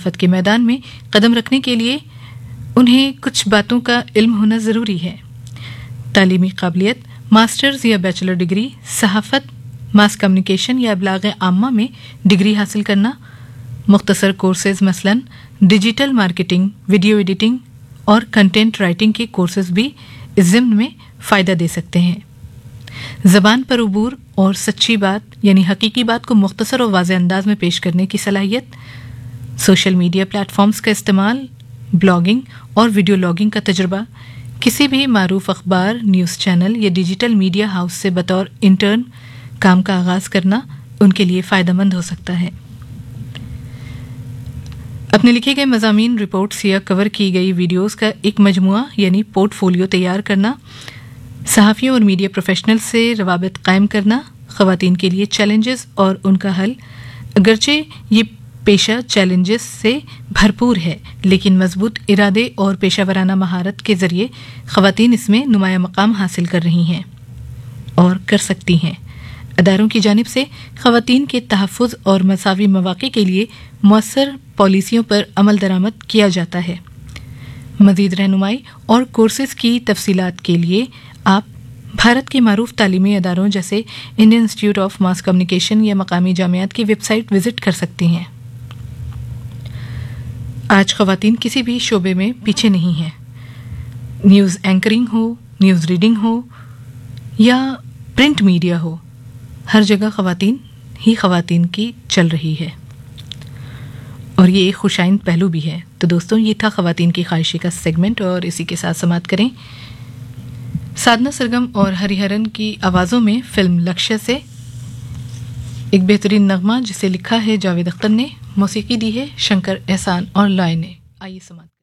صحافت کے میدان میں قدم رکھنے کے لیے انہیں کچھ باتوں کا علم ہونا ضروری ہے۔ تعلیمی قابلیت، ماسٹرز یا بیچلر ڈگری، صحافت، ماس کمیونیکیشن یا ابلاغ عامہ میں ڈگری حاصل کرنا، مختصر کورسز مثلاً ڈیجیٹل مارکیٹنگ، ویڈیو ایڈیٹنگ اور کنٹینٹ رائٹنگ کے کورسز بھی اس ضمن میں فائدہ دے سکتے ہیں۔ زبان پر عبور اور سچی بات یعنی حقیقی بات کو مختصر اور واضح انداز میں پیش کرنے کی صلاحیت، سوشل میڈیا پلیٹ فارمز کا استعمال، بلاگنگ اور ویڈیو لاگنگ کا تجربہ، کسی بھی معروف اخبار، نیوز چینل یا ڈیجیٹل میڈیا ہاؤس سے بطور انٹرن کام کا آغاز کرنا ان کے لیے فائدہ مند ہو سکتا ہے۔ اپنے لکھے گئے مضامین، رپورٹس یا کور کی گئی ویڈیوز کا ایک مجموعہ یعنی پورٹ فولیو تیار کرنا، صحافیوں اور میڈیا پروفیشنل سے روابط قائم کرنا، خواتین کے لیے چیلنجز اور ان کا حل۔ اگرچہ یہ پیشہ چیلنجز سے بھرپور ہے، لیکن مضبوط ارادے اور پیشہ ورانہ مہارت کے ذریعے خواتین اس میں نمایاں مقام حاصل کر رہی ہیں اور کر سکتی ہیں۔ اداروں کی جانب سے خواتین کے تحفظ اور مساوی مواقع کے لیے مؤثر پالیسیوں پر عمل درآمد کیا جاتا ہے۔ مزید رہنمائی اور کورسز کی تفصیلات کے لیے آپ بھارت کے معروف تعلیمی اداروں جیسے Indian institute of mass communication یا مقامی جامعات کی ویب سائٹ وزٹ کر سکتی ہیں۔ آج خواتین کسی بھی شعبے میں پیچھے نہیں ہیں۔ نیوز اینکرنگ ہو، نیوز ریڈنگ ہو یا پرنٹ میڈیا ہو، ہر جگہ خواتین ہی خواتین کی چل رہی ہے، اور یہ ایک خوشائند پہلو بھی ہے۔ تو دوستوں، یہ تھا خواتین کی خواہشیں کا سیگمنٹ، اور اسی کے ساتھ سماعت کریں سادھنا سرگم اور ہری ہرن کی آوازوں میں فلم لکشیہ سے ایک بہترین نغمہ جسے لکھا ہے جاوید اختر نے، موسیقی دی ہے شنکر احسان اور لائے نے۔ آئیے سماعت